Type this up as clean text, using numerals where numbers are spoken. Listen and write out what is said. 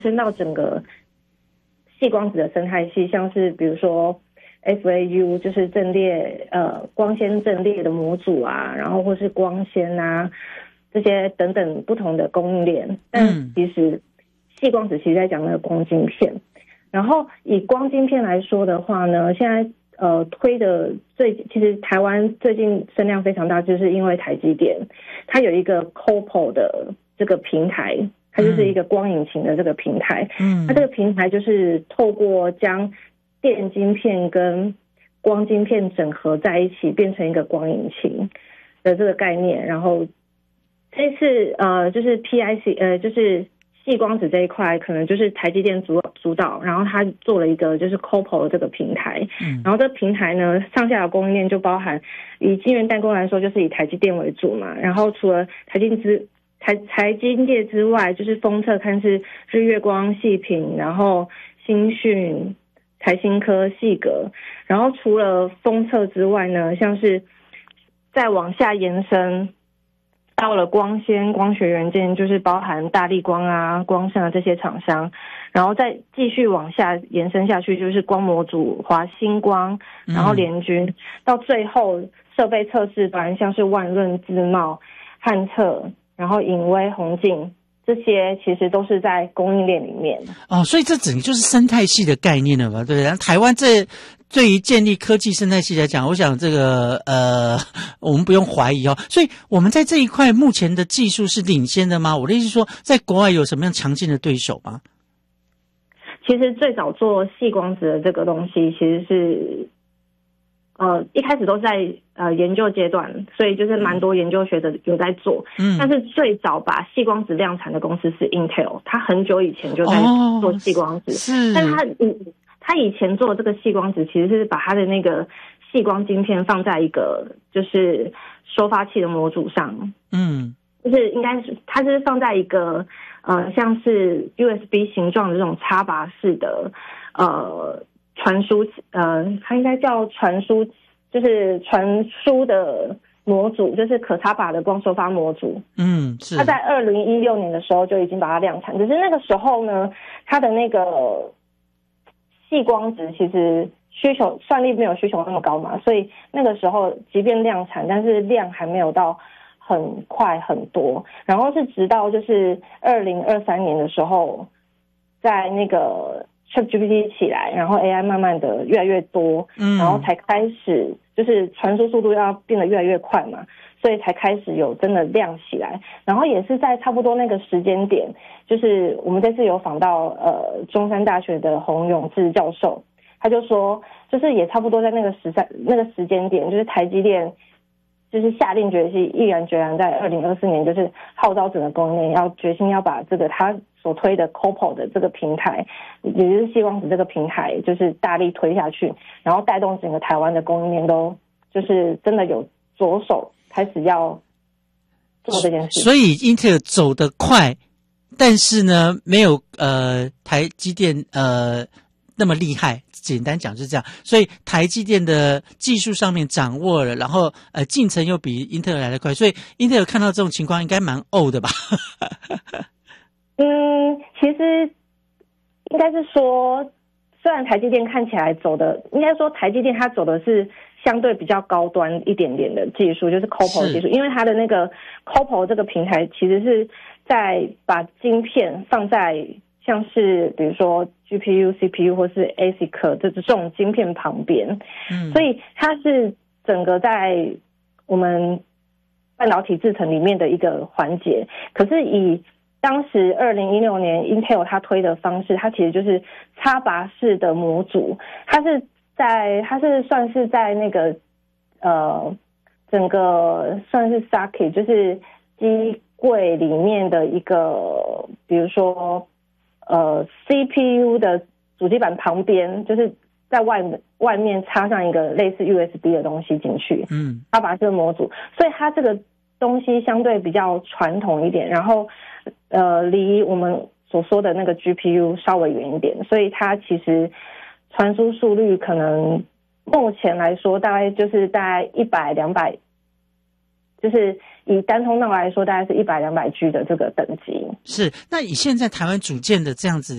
伸到整个细光子的生态系，像是比如说 FAU 就是阵列光纤阵列的模组啊，然后或是光纤啊这些等等不同的供应链。但其实细光子其实在讲那个光晶片，然后以光晶片来说的话呢，现在推的其实台湾最近声量非常大，就是因为台积电它有一个 COPO 的这个平台，它就是一个光引擎的这个平台。它这个平台就是透过将电晶片跟光晶片整合在一起，变成一个光引擎的这个概念。然后这次就是 PIC 就是细光子这一块可能就是台积电主导，然后他做了一个就是 COPO 的这个平台。然后这个平台呢，上下的供应链就包含以晶圆代工来说，就是以台积电为主嘛。然后除了台积电之外，就是封测看是日月光、细品，然后新讯、台新科、细格。然后除了封测之外呢，像是再往下延伸到了光纤、光学元件，就是包含大立光啊、光盛啊这些厂商。然后再继续往下延伸下去，就是光模组、华星光，然后联军，到最后设备测试端，像是万润、自贸、汉测，然后颖威、宏进，这些其实都是在供应链里面。 所以这整个就是生态系的概念了嘛，对不对？台湾对于建立科技生态系来讲，我想这个我们不用怀疑哦。所以我们在这一块目前的技术是领先的吗？我的意思是说，在国外有什么样强劲的对手吗？ 其实最早做细光子的这个东西，其实是一开始都在研究阶段，所以就是蛮多研究学者有在做。但是最早把细光子量产的公司是 Intel， 它很久以前就在做细光子。 是， 但他以前做的这个细光子，其实是把他的那个细光晶片放在一个就是收发器的模组上。就是应该是它是放在一个像是 USB 形状的这种插拔式的传输它应该叫传输，就是传输的模组，就是可插拔的光收发模组。是。它在2016年的时候就已经把它量产，只是那个时候呢，它的那个细光子其实算力没有需求那么高嘛，所以那个时候即便量产，但是量还没有到很快很多。然后是直到就是2023年的时候，在那个 ChatGPT 起来，然后 AI 慢慢的越来越多，然后才开始就是传输速度要变得越来越快嘛，所以才开始有真的亮起来。然后也是在差不多那个时间点，就是我们这次有访到中山大学的洪永志教授，他就说就是也差不多在那个时间点，就是台积电就是下定决心，毅然决然在2024年就是号召整个供应链要决心要把这个他所推的 COPO 的这个平台，也就是细光子这个平台，就是大力推下去，然后带动整个台湾的供应链都就是真的有着手开始要做这件事。 所以 Intel 走得快，但是呢没有台积电那么厉害，简单讲就是这样。所以台积电的技术上面掌握了，然后进程又比英特尔来得快，所以英特尔看到这种情况应该蛮的吧？ 其实应该是说，虽然台积电看起来走的，应该说台积电它走的是相对比较高端一点点的技术，就是 COPO 技术，因为它的那个 COPO 这个平台其实是在把晶片放在像是比如说 GPU、CPU 或是 ASIC 这种晶片旁边，所以它是整个在我们半导体制程里面的一个环节。可是以当时2016年 Intel 它推的方式，它其实就是插拔式的模组，它是算是在那个整个算是 socket 就是机柜里面的一个，比如说CPU 的主机板旁边，就是在外面插上一个类似 USB 的东西进去，插拔式的模组，所以它这个东西相对比较传统一点，然后离我们所说的那个 GPU 稍微远一点，所以它其实传输速率可能目前来说大概就是在100-200 就是以单通道来说，大概是100、200G 的这个等级。 是，那以现在台湾组建的这样子